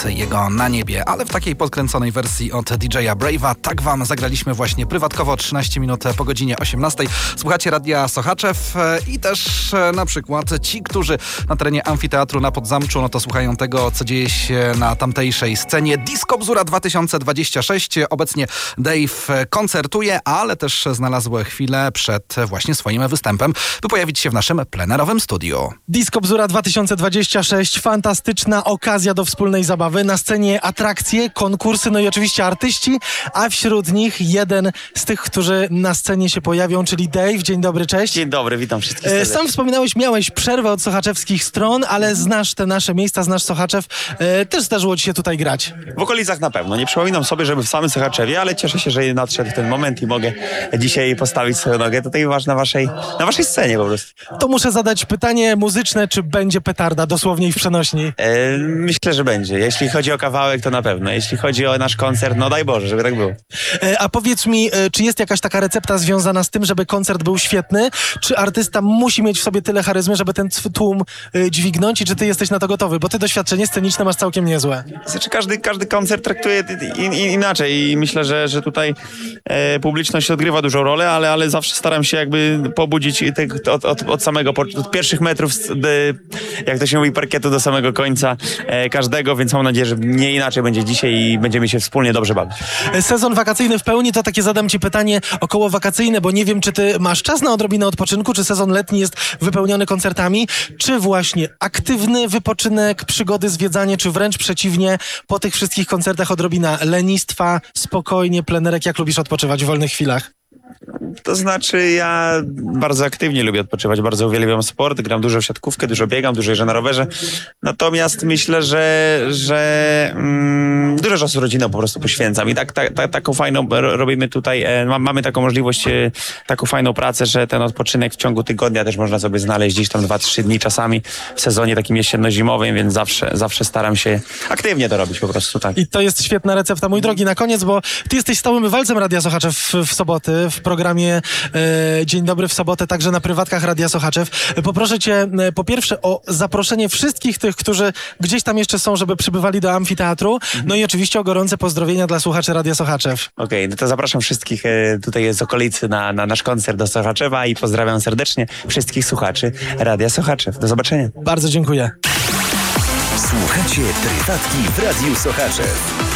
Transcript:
jego Na niebie, ale w takiej podkręconej wersji od DJ-a Brave'a. Tak wam zagraliśmy właśnie prywatkowo 13 minut po godzinie 18. Słuchacie Radia Sochaczew i też na przykład ci, którzy na terenie Amfiteatru na Podzamczu, no to słuchają tego, co dzieje się na tamtejszej scenie. Disco Bzura 2026. Obecnie Dave koncertuje, ale też znalazł chwilę przed właśnie swoim występem, by pojawić się w naszym plenerowym studiu. Disco Bzura 2026. Fantastyczna okazja do wspólnej zabawy. Na scenie atrakcje, konkursy, no i oczywiście artyści, a wśród nich jeden z tych, którzy na scenie się pojawią, czyli Dave. Dzień dobry, cześć. Dzień dobry, witam wszystkich serdecznie. Sam wspominałeś, miałeś przerwę od sochaczewskich stron, ale znasz te nasze miejsca, znasz Sochaczew. Też zdarzyło ci się tutaj grać? W okolicach na pewno. Nie przypominam sobie, żeby w samym Sochaczewie, ale cieszę się, że nadszedł ten moment i mogę dzisiaj postawić swoją nogę tutaj na waszej scenie po prostu. To muszę zadać pytanie muzyczne, czy będzie petarda, dosłownie i w przenośni? Myślę, że będzie. Jeśli chodzi o kawałek, to na pewno. Jeśli chodzi o nasz koncert, no daj Boże, żeby tak było. A powiedz mi, czy jest jakaś taka recepta związana z tym, żeby koncert był świetny? Czy artysta musi mieć w sobie tyle charyzmy, żeby ten tłum dźwignąć i czy ty jesteś na to gotowy? Bo ty doświadczenie sceniczne masz całkiem niezłe. Znaczy każdy koncert traktuje inaczej i myślę, że tutaj publiczność odgrywa dużą rolę, ale zawsze staram się jakby pobudzić od samego, od pierwszych metrów, jak to się mówi, parkietu do samego końca każdego, więc mam nadzieję, że nie inaczej będzie dzisiaj i będziemy się wspólnie dobrze bawić. Sezon wakacyjny w pełni, to takie zadam ci pytanie około wakacyjne, bo nie wiem, czy ty masz czas na odrobinę odpoczynku, czy sezon letni jest wypełniony koncertami, czy właśnie aktywny wypoczynek, przygody, zwiedzanie, czy wręcz przeciwnie, po tych wszystkich koncertach odrobina lenistwa, spokojnie, plenerek, jak lubisz odpoczywać w wolnych chwilach? To znaczy ja bardzo aktywnie lubię odpoczywać, bardzo uwielbiam sport, gram dużo w siatkówkę, dużo biegam, dużo jeżdżę na rowerze, natomiast myślę, że dużo czasu rodziną po prostu poświęcam i taką fajną robimy tutaj, mamy taką możliwość, taką fajną pracę, że ten odpoczynek w ciągu tygodnia też można sobie znaleźć gdzieś tam 2-3 dni czasami w sezonie takim jesienno-zimowym, więc zawsze staram się aktywnie to robić po prostu, tak. I to jest świetna recepta, mój drogi, na koniec, bo ty jesteś stałym bywalcem Radia Sochaczew w soboty, w programie Dzień Dobry w sobotę, także na prywatkach Radia Sochaczew. Poproszę cię po pierwsze o zaproszenie wszystkich tych, którzy gdzieś tam jeszcze są, żeby przybywali do Amfiteatru, no i oczywiście o gorące pozdrowienia dla słuchaczy Radia Sochaczew. Okej, no to zapraszam wszystkich tutaj z okolicy na nasz koncert do Sochaczewa i pozdrawiam serdecznie wszystkich słuchaczy Radia Sochaczew. Do zobaczenia. Bardzo dziękuję. Słuchacie Prywatki w Radiu Sochaczew.